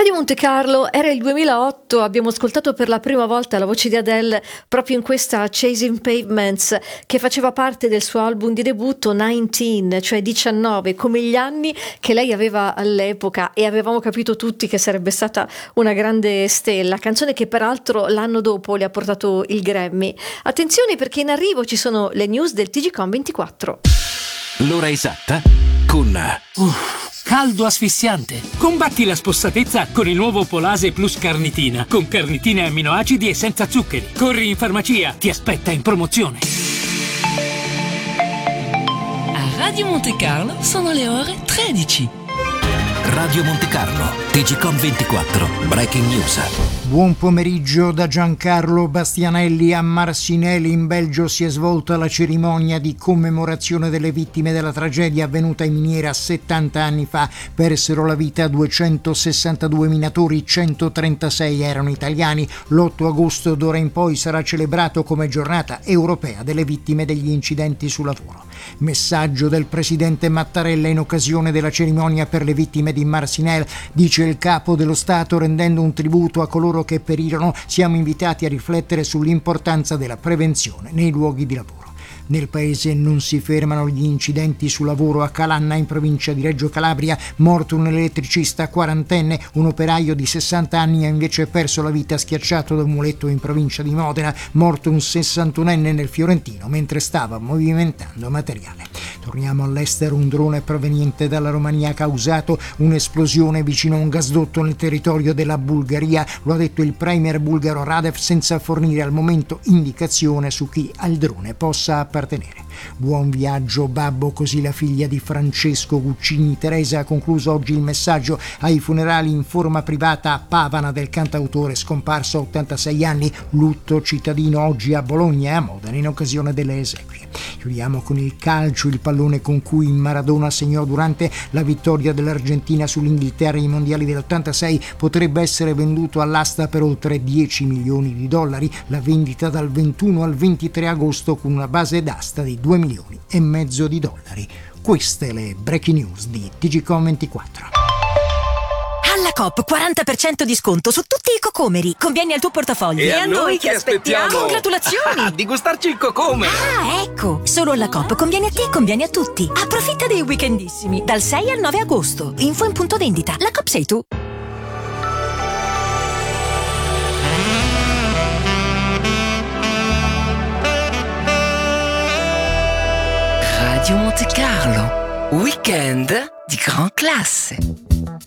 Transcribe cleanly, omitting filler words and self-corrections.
Radio Monte Carlo, era il 2008, abbiamo ascoltato per la prima volta la voce di Adele proprio in questa Chasing Pavements, che faceva parte del suo album di debutto 19, cioè 19, come gli anni che lei aveva all'epoca, e avevamo capito tutti che sarebbe stata una grande stella, canzone che peraltro l'anno dopo le ha portato il Grammy. Attenzione, perché in arrivo ci sono le news del TGCOM 24. L'ora esatta con... caldo asfissiante. Combatti la spossatezza con il nuovo Polase Plus Carnitina, con carnitine e amminoacidi e senza zuccheri. Corri in farmacia, ti aspetta in promozione. A Radio Monte Carlo sono le ore 13. Radio Monte Carlo, TGCOM 24, Breaking News. Buon pomeriggio da Giancarlo Bastianelli. A Marcinelle in Belgio si è svolta la cerimonia di commemorazione delle vittime della tragedia avvenuta in miniera 70 anni fa. Persero la vita 262 minatori, 136 erano italiani. L'8 agosto d'ora in poi sarà celebrato come giornata europea delle vittime degli incidenti sul lavoro. Messaggio del presidente Mattarella in occasione della cerimonia per le vittime di Marcinelle. Dice il capo dello Stato: rendendo un tributo a coloro che perirono, siamo invitati a riflettere sull'importanza della prevenzione nei luoghi di lavoro. Nel paese non si fermano gli incidenti sul lavoro. A Calanna, in provincia di Reggio Calabria, morto un elettricista quarantenne. Un operaio di 60 anni ha invece perso la vita schiacciato da un muletto in provincia di Modena. Morto un 61enne nel Fiorentino mentre stava movimentando materiale. Torniamo all'estero. Un drone proveniente dalla Romania ha causato un'esplosione vicino a un gasdotto nel territorio della Bulgaria. Lo ha detto il premier bulgaro Radev, senza fornire al momento indicazione su chi al drone possa appartenere. Buon viaggio babbo, così la figlia di Francesco Guccini, Teresa, ha concluso oggi il messaggio ai funerali in forma privata a Pavana del cantautore scomparso a 86 anni. Lutto cittadino oggi a Bologna e a Modena in occasione delle esequie. Chiudiamo con il calcio. Il pallone con cui Maradona segnò durante la vittoria dell'Argentina sull'Inghilterra ai mondiali dell'86 potrebbe essere venduto all'asta per oltre 10 milioni di dollari. La vendita dal 21 al 23 agosto con una base d'asta di 2 milioni e mezzo di dollari. Queste le breaking news di TGCOM 24. Alla Coop 40% di sconto su tutti i cocomeri. Conviene al tuo portafoglio. E a noi che aspettiamo? Congratulazioni! Di gustarci il cocome! Ah, ecco! Solo alla Coop conviene a te e conviene a tutti. Approfitta dei weekendissimi dal 6 al 9 agosto. Info in punto vendita. La Coop sei tu. Radio Monte Carlo, weekend di gran classe.